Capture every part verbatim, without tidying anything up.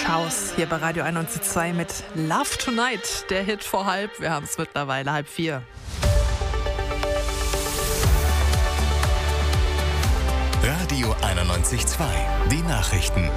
Chaos hier bei Radio einundneunzig Komma zwei mit Love Tonight, der Hit vor halb. Wir haben es mittlerweile halb vier. Radio einundneunzig Komma zwei, die Nachrichten.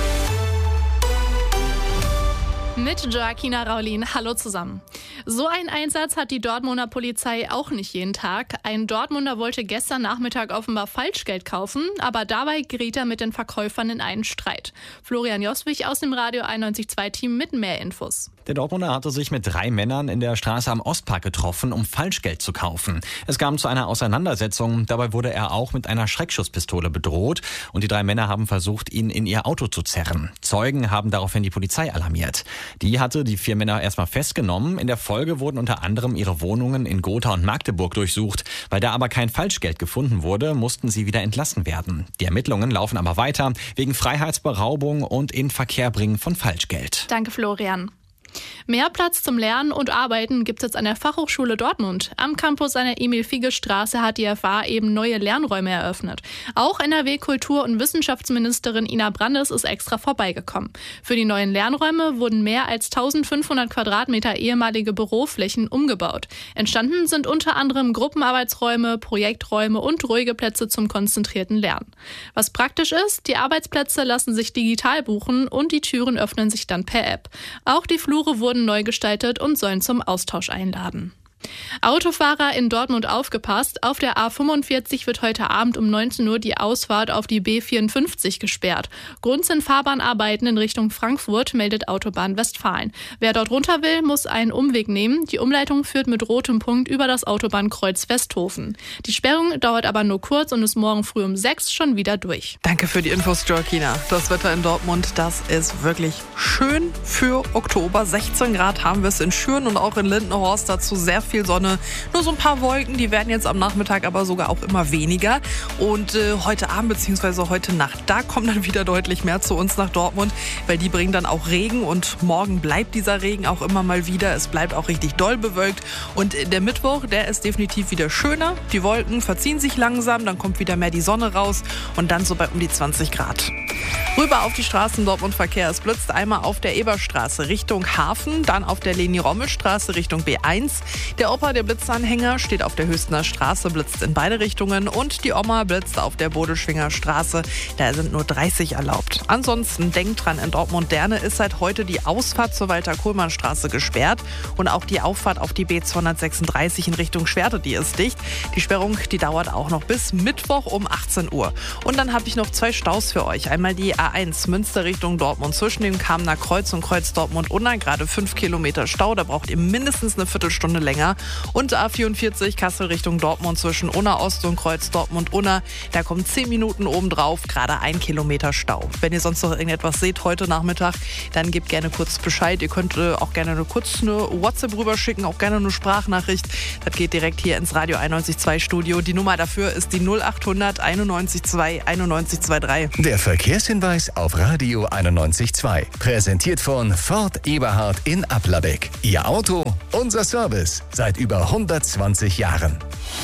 Mit Joaquina Raulin. Hallo zusammen. So einen Einsatz hat die Dortmunder Polizei auch nicht jeden Tag. Ein Dortmunder wollte gestern Nachmittag offenbar Falschgeld kaufen, aber dabei geriet er mit den Verkäufern in einen Streit. Florian Joswig aus dem Radio einundneunzig Komma zwei Team mit mehr Infos. Der Dortmunder hatte sich mit drei Männern in der Straße am Ostpark getroffen, um Falschgeld zu kaufen. Es kam zu einer Auseinandersetzung. Dabei wurde er auch mit einer Schreckschusspistole bedroht. Und die drei Männer haben versucht, ihn in ihr Auto zu zerren. Zeugen haben daraufhin die Polizei alarmiert. Die hatte die vier Männer erstmal festgenommen. In der Folge wurden unter anderem ihre Wohnungen in Gotha und Magdeburg durchsucht. Weil da aber kein Falschgeld gefunden wurde, mussten sie wieder entlassen werden. Die Ermittlungen laufen aber weiter wegen Freiheitsberaubung und Inverkehrbringen von Falschgeld. Danke, Florian. Mehr Platz zum Lernen und Arbeiten gibt es an der Fachhochschule Dortmund. Am Campus an der Emil-Fiege-Straße hat die F A eben neue Lernräume eröffnet. Auch N R W-Kultur- und Wissenschaftsministerin Ina Brandes ist extra vorbeigekommen. Für die neuen Lernräume wurden mehr als eintausendfünfhundert Quadratmeter ehemalige Büroflächen umgebaut. Entstanden sind unter anderem Gruppenarbeitsräume, Projekträume und ruhige Plätze zum konzentrierten Lernen. Was praktisch ist, die Arbeitsplätze lassen sich digital buchen und die Türen öffnen sich dann per App. Auch die Flure wurden neu gestaltet und sollen zum Austausch einladen. Autofahrer in Dortmund aufgepasst, auf der A fünfundvierzig wird heute Abend um neunzehn Uhr die Ausfahrt auf die B vierundfünfzig gesperrt. Grund sind Fahrbahnarbeiten in Richtung Frankfurt, meldet Autobahn Westfalen. Wer dort runter will, muss einen Umweg nehmen. Die Umleitung führt mit rotem Punkt über das Autobahnkreuz Westhofen. Die Sperrung dauert aber nur kurz und ist morgen früh um sechs schon wieder durch. Danke für die Infos, Joaquina. Das Wetter in Dortmund, das ist wirklich schön für Oktober. sechzehn Grad haben wir es in Schüren und auch in Lindenhorst, dazu sehr viel Sonne. Nur so ein paar Wolken, die werden jetzt am Nachmittag aber sogar auch immer weniger. Und äh, heute Abend bzw. heute Nacht, da kommt dann wieder deutlich mehr zu uns nach Dortmund, weil die bringen dann auch Regen und morgen bleibt dieser Regen auch immer mal wieder. Es bleibt auch richtig doll bewölkt und der Mittwoch, der ist definitiv wieder schöner. Die Wolken verziehen sich langsam, dann kommt wieder mehr die Sonne raus und dann so bei um die zwanzig Grad. Rüber auf die Straßen Dortmund-Verkehr. Es blitzt einmal auf der Eberstraße Richtung Hafen, dann auf der Leni-Rommel-Straße Richtung B eins. Der Opa, der Blitzanhänger, steht auf der Höchstener Straße, blitzt in beide Richtungen und die Oma blitzt auf der Bodelschwinger Straße. Da sind nur dreißig erlaubt. Ansonsten denkt dran, in Dortmund-Derne ist seit heute die Ausfahrt zur Walter-Kohlmann-Straße gesperrt und auch die Auffahrt auf die B zweihundertsechsunddreißig in Richtung Schwerte, die ist dicht. Die Sperrung, die dauert auch noch bis Mittwoch um achtzehn Uhr. Und dann habe ich noch zwei Staus für euch. Einmal die A eins Münster Richtung Dortmund zwischen dem Kamener Kreuz und Kreuz Dortmund-Unna, gerade fünf Kilometer Stau, da braucht ihr mindestens eine Viertelstunde länger. Und A vierundvierzig Kassel Richtung Dortmund zwischen Unna Ost und Kreuz Dortmund-Unna, da kommen zehn Minuten obendrauf, gerade ein Kilometer Stau. Wenn ihr sonst noch irgendetwas seht heute Nachmittag, dann gebt gerne kurz Bescheid. Ihr könnt äh, auch gerne eine, kurz eine WhatsApp rüberschicken, auch gerne eine Sprachnachricht. Das geht direkt hier ins Radio einundneunzig Komma zwei Studio. Die Nummer dafür ist die null achthundert einundneunzig zwei einundneunzig zweiunddreißig. Der Verkehrshinweis auf Radio einundneunzig Komma zwei. Präsentiert von Ford Eberhard in Applerbeck. Ihr Auto, unser Service. Seit über hundertzwanzig Jahren.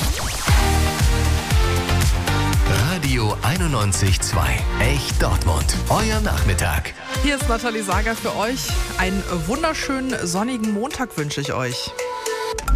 Radio einundneunzig Komma zwei. Echt Dortmund. Euer Nachmittag. Hier ist Nathalie Sager für euch. Einen wunderschönen sonnigen Montag wünsche ich euch.